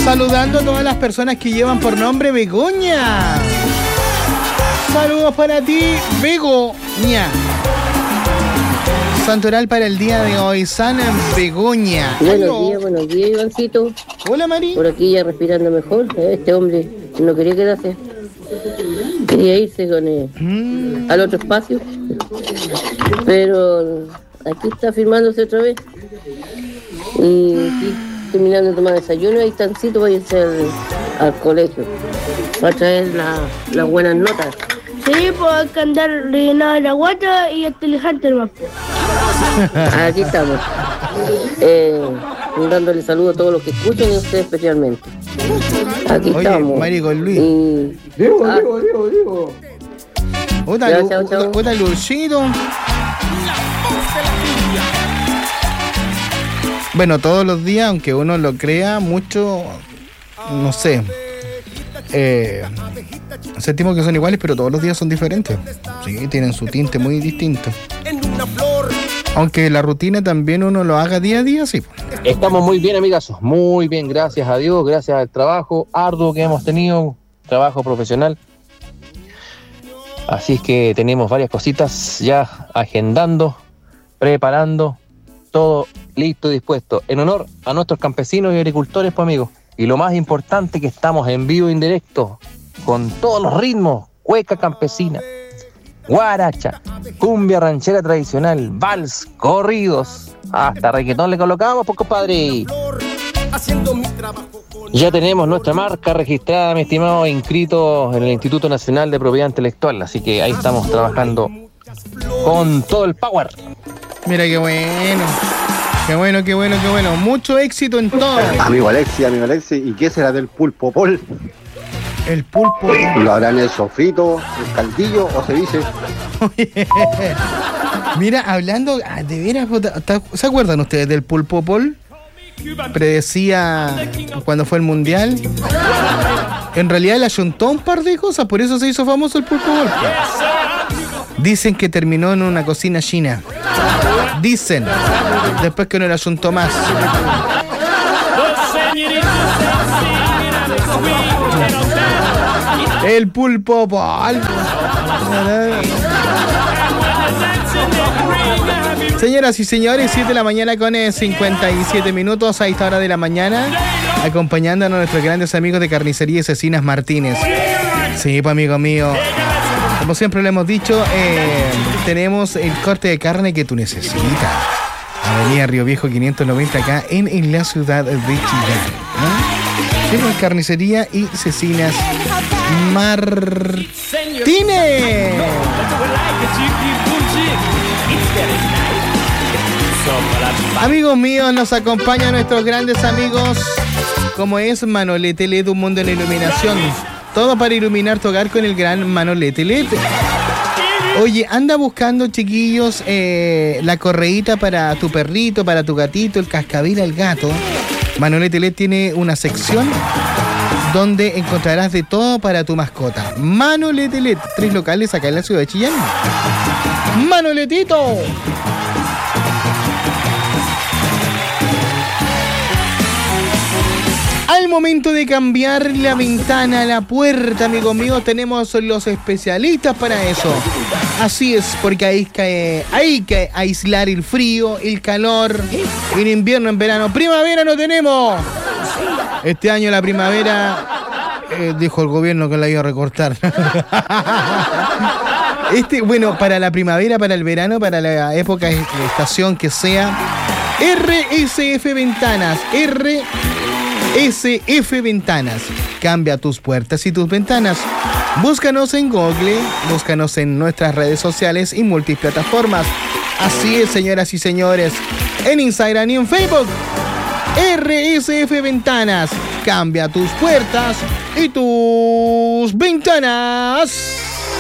Saludando a todas las personas que llevan por nombre Begoña. Saludos para ti, Begoña. Santoral para el día de hoy, San Begoña. Buenos días, Ivancito. Hola, Mari. Por aquí ya respirando mejor. Este hombre no quería quedarse. Quería irse con al otro espacio. Pero aquí está firmándose otra vez. Y aquí, terminando de tomar desayuno, ahí tancito va a irse al colegio. Va a traer las buenas notas. Sí, pues hay que andar rellenado la guata y inteligente hermano. Aquí estamos. Dándole saludos a todos los que escuchan y a ustedes especialmente. Aquí estamos. Mari con Luis. Diego. Hola, Luchito. Bueno, todos los días, aunque uno lo crea mucho, no sé. Sentimos que son iguales, pero todos los días son diferentes. Sí, tienen su tinte muy distinto. Aunque la rutina también uno lo haga día a día, sí. Estamos muy bien, amigazos. Muy bien, gracias a Dios, gracias al trabajo arduo que hemos tenido, trabajo profesional. Así es que tenemos varias cositas ya agendando, preparando, todo listo y dispuesto. En honor a nuestros campesinos y agricultores, pues, amigos. Y lo más importante, que estamos en vivo e indirecto, con todos los ritmos, cueca campesina, guaracha, cumbia ranchera tradicional, vals, corridos, hasta reggaetón le colocamos, pues, compadre. Ya tenemos nuestra marca registrada, mi estimado, inscrito en el Instituto Nacional de Propiedad Intelectual, así que ahí estamos trabajando con todo el power. Mira qué bueno. Qué bueno. Mucho éxito en todo. Amigo Alexi, ¿y qué será del pulpo pol? El pulpo. ¿Lo harán el sofrito, el caldillo o ceviche? Mira, hablando, de veras, ¿se acuerdan ustedes del pulpo pol? Predecía cuando fue el mundial. En realidad le ayuntó un par de cosas, por eso se hizo famoso el pulpo pol. Dicen que terminó en una cocina china. Dicen, después que no le ayuntó más. El pulpo pol. Señoras y señores, 7 de la mañana con 57 minutos a esta hora de la mañana, acompañándonos a nuestros grandes amigos de Carnicería y Cecinas Martínez. Sí, pues, amigo mío, como siempre lo hemos dicho, tenemos el corte de carne que tú necesitas. Avenida Río Viejo 590 acá en la ciudad de Chillán. Tenemos Carnicería y Cecinas Martínez. Amigos míos, nos acompañan nuestros grandes amigos, como es Manolete LED, un mundo en iluminación. Todo para iluminar tu hogar con el gran Manolete LED. Oye, anda buscando, chiquillos, la correíta para tu perrito, para tu gatito, el cascabel al gato. Manolete LED tiene una sección donde encontrarás de todo para tu mascota. Manolete LED, 3 locales acá en la ciudad de Chillán. ¡Manoletito! Al momento de cambiar la ventana, la puerta, amigos míos, tenemos los especialistas para eso. Así es, porque hay que aislar el frío, el calor, en invierno, en verano. Primavera no tenemos. Este año la primavera, dijo el gobierno que la iba a recortar. Bueno, para la primavera, para el verano, para la época de estación que sea, RSF Ventanas, SF Ventanas. Cambia tus puertas y tus ventanas. Búscanos en Google, búscanos en nuestras redes sociales y multiplataformas. Así es, señoras y señores, en Instagram y en Facebook. RSF Ventanas. Cambia tus puertas y tus ventanas.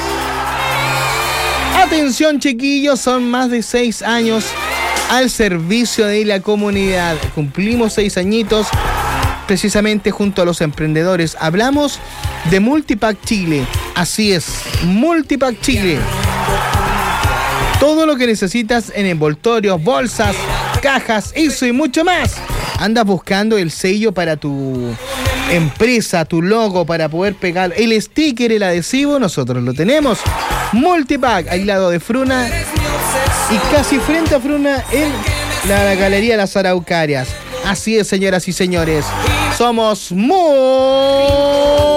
Atención, chiquillos, son más de 6 años al servicio de la comunidad. Cumplimos 6 añitos precisamente junto a los emprendedores. Hablamos de Multipack Chile. Así es, Multipack Chile. Todo lo que necesitas en envoltorios, bolsas, cajas, eso y mucho más. Andas buscando el sello para tu empresa, tu logo para poder pegar el sticker, el adhesivo, nosotros lo tenemos. Multipack, aislado de Fruna y casi frente a Fruna en la Galería Las Araucarias. Así es, señoras y señores. Somos muy